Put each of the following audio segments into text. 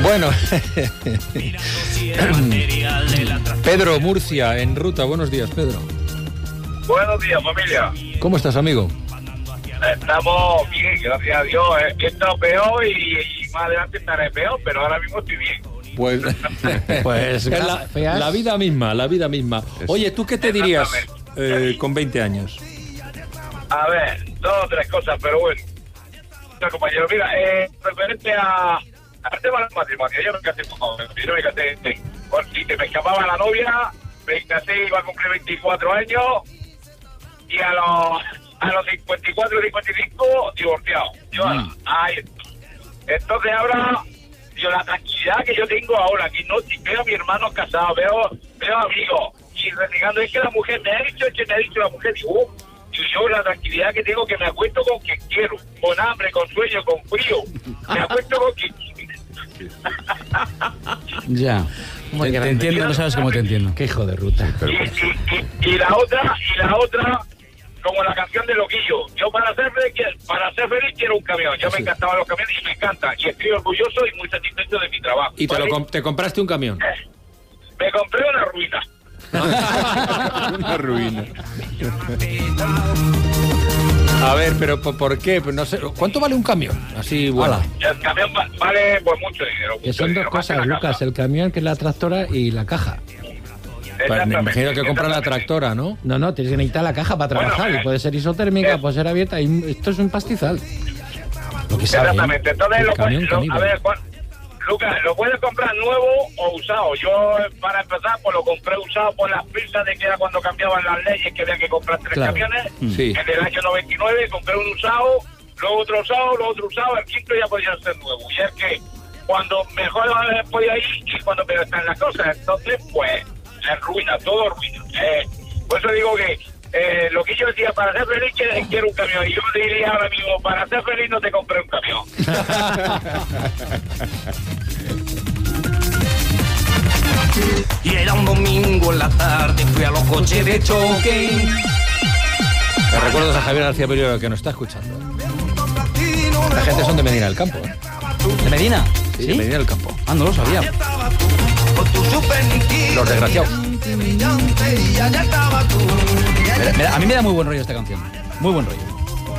Bueno, Pedro, Murcia, en ruta. Buenos días, Pedro. Buenos días, familia. ¿Cómo estás, amigo? Estamos bien, gracias a Dios. He estado peor y más adelante estaré peor, pero ahora mismo estoy bien. Pues la vida misma, la vida misma. Oye, ¿tú qué te dirías con 20 años? A ver, 2 o 3 cosas, pero bueno. Compañero, mira, referente al tema del matrimonio, yo me casé con joven, yo me casé porque me escapaba la novia, me casé, iba a cumplir 24 años y a los 54 y 55 divorciado. Yo ahí. Entonces ahora, yo la tranquilidad que yo tengo ahora, que no veo a mi hermano casado, veo amigos y renegando, es que la mujer me ha dicho la mujer, digo, y yo la tranquilidad que tengo, que me acuesto con quien quiero, con hambre, con sueño, con frío, me acuesto con quien quiero. Ya, te entiendo, no sabes cómo te entiendo. Qué hijo de ruta. Y la otra, como la canción de Loquillo, yo para ser feliz quiero un camión. Yo me encantaban los camiones y me encanta, y estoy orgulloso y muy satisfecho de mi trabajo. ¿Y te compraste un camión? Me compré una ruina. Una ruina. A ver, pero ¿por qué? No sé. ¿Cuánto vale un camión? Así, bueno. El camión vale pues mucho dinero. Que son 2 cosas, Lucas, el camión, que es la tractora, y la caja. Pues me imagino que comprar la tractora, ¿no? No, tienes que necesitar la caja para trabajar, y puede ser isotérmica, puede ser abierta, y esto es un pastizal. Lo que sabe, exactamente, entonces a ver, Juan, Lucas, lo puedes comprar nuevo o usado. Yo, para empezar, pues lo compré usado por las prisas de que era cuando cambiaban las leyes, que había que comprar 3 camiones. Sí. En el año 99 compré un usado, luego otro usado, el quinto ya podía ser nuevo. Y es que cuando mejor podía ir y cuando peor están las cosas, entonces, pues, es ruina, todo ruina. Por eso digo que lo que yo decía, para ser feliz quiero un camión. Y yo diría ahora mismo, para ser feliz no te compré un camión. Y era un domingo en la tarde, fui a los coches de choque. Me recuerdas a Javier García Perio, que nos está escuchando. La gente son de Medina del Campo, ¿eh? ¿De Medina? Sí, de Medina del Campo. Ah, no lo sabía. Los desgraciados. A mí me da muy buen rollo esta canción. Muy buen rollo.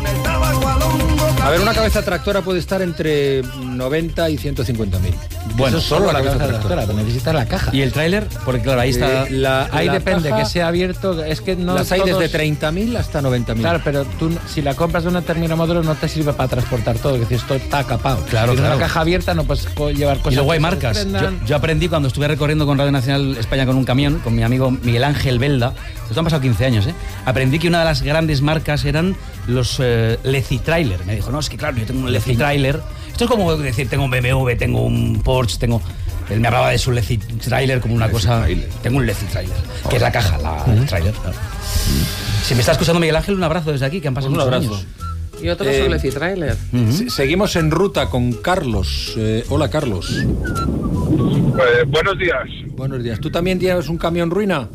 A ver, una cabeza tractora puede estar entre 90 y 150.000. Bueno, eso es solo la cabeza tractora. Pero necesitas la caja. ¿Y el tráiler? Porque claro, ahí está. Ahí la depende, caja, que sea abierto. Es que no. Las hay desde 30.000 hasta 90.000. Claro, pero tú, si la compras de una determinada modelo, no te sirve para transportar todo. Es decir, esto está capado. Claro, claro. Una caja abierta no puedes llevar cosas. Y luego hay marcas. Yo aprendí cuando estuve recorriendo con Radio Nacional España con un camión, con mi amigo Miguel Ángel Belda. Esto han pasado 15 años, ¿eh? Aprendí que una de las grandes marcas eran los Leci Trailer. Me dijo, no, es que claro, yo tengo un Leci Trailer. Esto es como decir, tengo un BMW, tengo un Porsche, tengo... Él me hablaba de su Leci Trailer como una cosa... Tengo un Leci Trailer, que es la caja, el trailer. Claro. Si me está escuchando Miguel Ángel, un abrazo desde aquí, que han pasado muchos años. Y otro es un Leci Trailer. Seguimos en ruta con Carlos. Hola, Carlos. Buenos días. Buenos días. ¿Tú también tienes un camión ruina?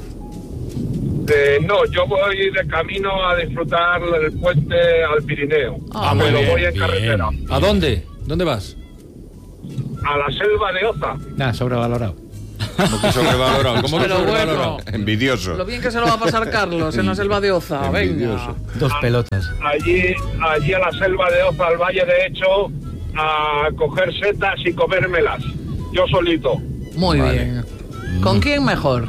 No, yo voy de camino a disfrutar el puente al Pirineo. Pero voy en carretera. ¿A dónde? ¿Dónde vas? A la selva de Oza. Sobrevalorado. ¿Cómo que sobrevalorado? ¿Cómo que Pero sobrevalorado? bueno, envidioso. Lo bien que se lo va a pasar Carlos en la selva de Oza. Venga. 2 pelotas. Allí a la selva de Oza, al valle de Hecho, a coger setas y comérmelas. Yo solito. Muy bien. ¿Con quién mejor?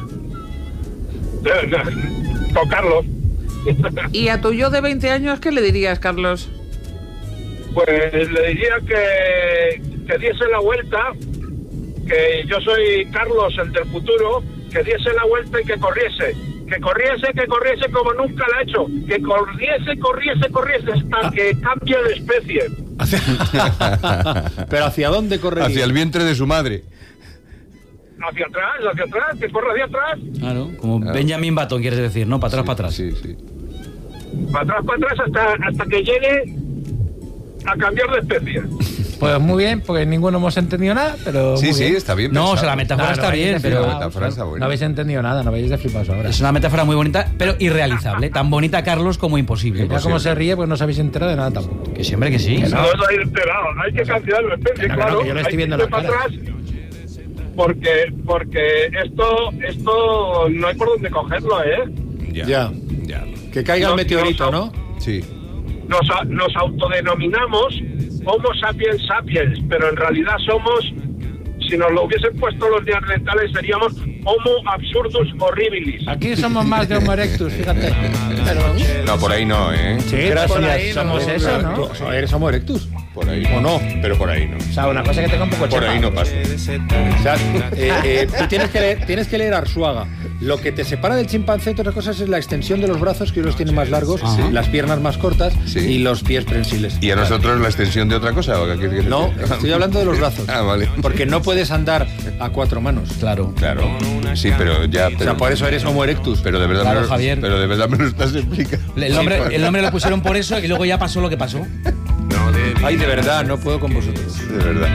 Con Carlos. ¿Y a tu yo de 20 años qué le dirías, Carlos? Pues le diría que diese la vuelta, que yo soy Carlos, el del futuro, que diese la vuelta y que corriese. Que corriese como nunca lo ha hecho. Que corriese hasta que cambie de especie. ¿Pero hacia dónde correría? Hacia el vientre de su madre. Hacia atrás, que corra hacia atrás. Claro, como Benjamin Button, quieres decir, ¿no? Para atrás. Sí, sí. Para atrás hasta que llegue a cambiar de especie. Pues muy bien, porque ninguno hemos entendido nada, pero sí, está bien. No, o sea, la metáfora está bien, pero... La metáfora está buena. No habéis entendido nada, no habéis de flipados ahora. Es una metáfora muy bonita, pero irrealizable. Tan bonita, Carlos, como imposible. Ya como se ríe, pues no os habéis enterado de nada tampoco. Que siempre que sí. No os habéis enterado, hay que cancelarlo, claro. Que yo lo estoy viendo hay que para atrás, porque esto no hay por dónde cogerlo, Ya. Que caiga el meteorito, ¿no? Sí. Nos autodenominamos Homo sapiens sapiens, pero en realidad somos, si nos lo hubiesen puesto los neandertales, seríamos Homo absurdus horribilis. Aquí somos más de Homo erectus, fíjate. Pero... No, por ahí no, Sí, gracias. Por ahí somos eso, ¿no? ¿Eres Homo erectus? Por ahí. ¿O no? Pero por ahí no. O sea, una cosa que tenga un poco Por ahí no pasa. O sea, tú tienes que leer Arzuaga. Lo que te separa del chimpancé, otra cosa, es la extensión de los brazos, que los tiene más largos, las piernas más cortas y los pies prensiles. ¿Y a nosotros la extensión de otra cosa? ¿O qué quieres decir? No, estoy hablando de los brazos. Vale. Porque no puedes andar a 4 manos. Claro. Sí, pero ya... O sea, por eso eres Homo erectus. Pero de verdad, claro, Javier. Pero de verdad me lo estás explicando. El nombre lo pusieron por eso y luego ya pasó lo que pasó. Ay, de verdad, no puedo con vosotros. De verdad.